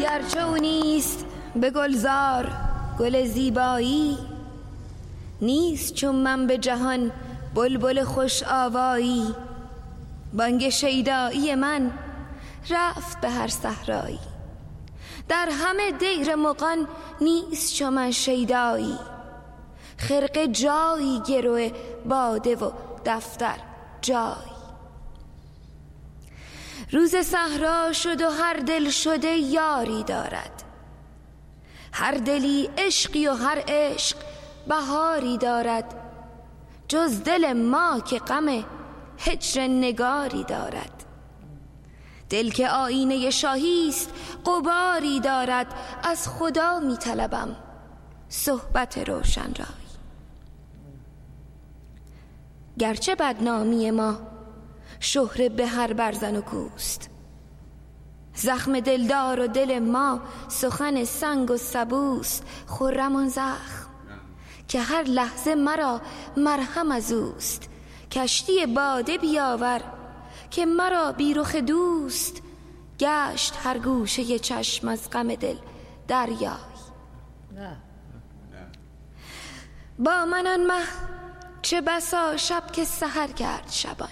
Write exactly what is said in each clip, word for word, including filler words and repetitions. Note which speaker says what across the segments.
Speaker 1: گرچه او نیست به گلزار گل زیبایی، نیست چون من به جهان بلبل خوش آوایی. بانگ شیدایی من رفت به هر صحرایی، در همه دیر مغان نیست چون من شیدایی. خرقه جایی گروه باده و دفتر جای. روز صحرا شد و هر دل شده یاری دارد، هر دلی عشقی و هر عشق بهاری دارد. جز دل ما که غم هجر نگاری دارد، دل که آینه شاهی است غباری دارد. از خدا می طلبم صحبت روشن رای، گرچه بدنامی ما شهره به هر برزن و کوست. زخم دلدار و دل ما سخن سنگ و سبوست. خرم آن زخم که هر لحظه مرا مرهم از اوست. کشتی باده بیاور که مرا بی رخ دوست. گشت هر گوشه چشم از غم دل دریای. با من آن مه چه بسا شب که سحر کرد شبان،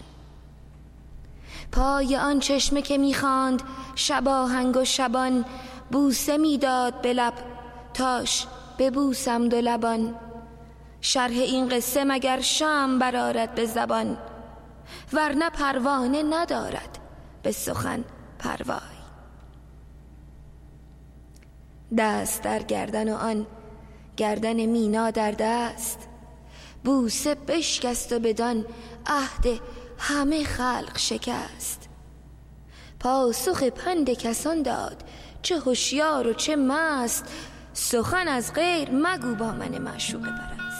Speaker 1: پای آن چشمه که میخواند شباهنگ و شبان. بوسه میداد به لب تاش ببوسم دو لبان. شرح این قصه مگر شمع برآرد به زبان، ورنه پروانه ندارد به سخن پروای. دست در گردن و آن گردن مینا در دست، بوسه بشکست و بدان عهد همه خلق شکست. پاسخ پند کسان داد چه هوشیار و چه مست. سخن از غیر مگو با من معشوق پرست.